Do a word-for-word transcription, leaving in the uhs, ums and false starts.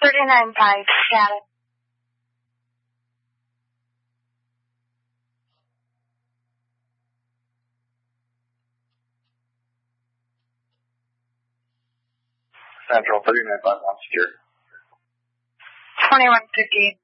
thirty-nine five, got it. Central thirty-nine five one secure. twenty-one fifty.